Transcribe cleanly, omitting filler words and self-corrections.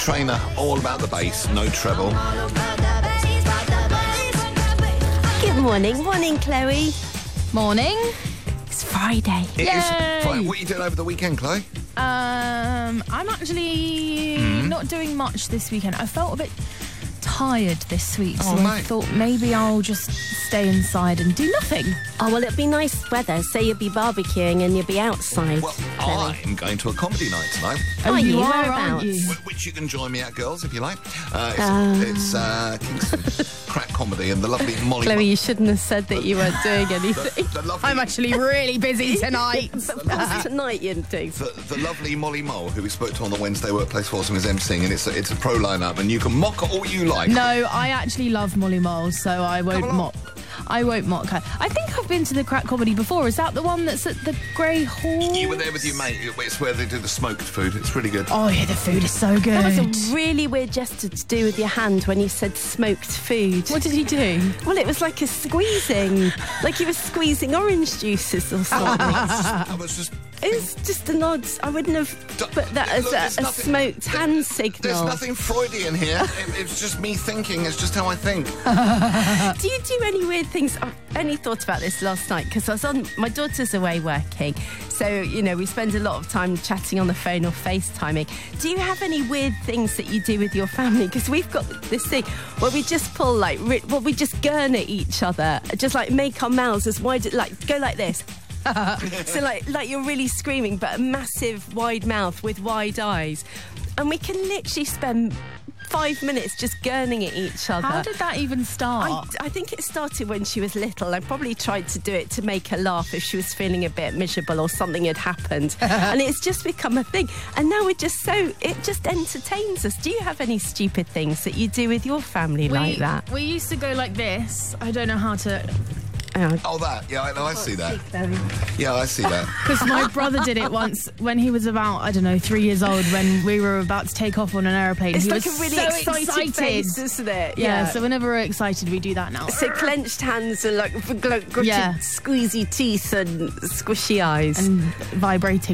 Trainer, all about the bass, no treble. Good morning, Chloe. Morning. It's Friday. It Yay! is fine. What are you doing over the weekend, Chloe? I'm actually not doing much this weekend. I felt a bit tired this week, so I mate. thought maybe I'll just stay inside and do nothing. Oh, well, it'll be nice weather, so you'll be barbecuing and you'll be outside. Well, Chloe. I'm going to a comedy night tonight, Are you? are, Whereabouts? aren't you? which you can join me at, girls, if you like. It's Kingston Crack Comedy and the lovely Molly... Chloe, you shouldn't have said that you weren't doing anything. the lovely, I'm actually really busy tonight. Tonight you're doing. the lovely Molly Mole, who we spoke to on the Wednesday Workplace Foursome, is emceeing, and it's a pro lineup, and you can mock all you like. No, I actually love Molly Mole, so I won't along. mock. I won't mock her. I think I've been to the Crack Comedy before. Is that the one that's at the Grey Hall? You were there with your mate. It's where they do the smoked food. It's really good. Oh yeah, the food is so good. That was a really weird gesture to do with your hand when you said smoked food. What did he do? Well, it was like a squeezing, like you were squeezing orange juices or something. I was just... It's just an odd. I wouldn't have put that as Look, there's a nothing- smoked hand signal. There's nothing Freudian here. It's just me thinking. It's just how I think. Do you do any weird things? I only thought about this last night because I was on. My daughter's away working, so we spend a lot of time chatting on the phone or FaceTiming. Do you have any weird things that you do with your family? Because we've got this thing where we just pull we just gurn at each other, just like make our mouths as wide, like go like this. So like you're really screaming, but a massive wide mouth with wide eyes, and we can literally spend 5 minutes just gurning at each other. How did that even start? I think it started when she was little. I probably tried to do it to make her laugh if she was feeling a bit miserable or something had happened. And it's just become a thing. And now it just entertains us. Do you have any stupid things that you do with your family like that? We used to go like this. I don't know how to... Oh, that. Yeah, I see that. Yeah, I see that. Because my brother did it once when he was about, 3 years old, when we were about to take off on an aeroplane. It's he like was a really so excited face, isn't it? Yeah, so whenever we're excited, we do that now. So clenched hands and like gritted, Yeah. squeezy teeth and squishy eyes. And vibrating.